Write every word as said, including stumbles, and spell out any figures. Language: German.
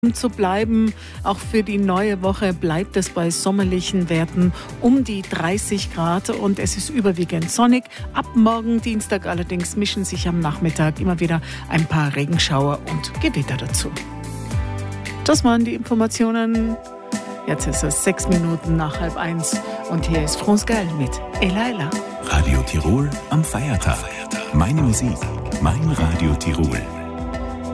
zu bleiben. Auch für die neue Woche bleibt es bei sommerlichen Werten um die dreißig Grad und es ist überwiegend sonnig. Ab morgen Dienstag allerdings mischen sich am Nachmittag immer wieder ein paar Regenschauer und Gewitter dazu. Das waren die Informationen. Jetzt ist es sechs Minuten nach halb eins und hier ist France Gall mit Ella Ella. Radio Tirol am Feiertag. Meine Musik, mein Radio Tirol.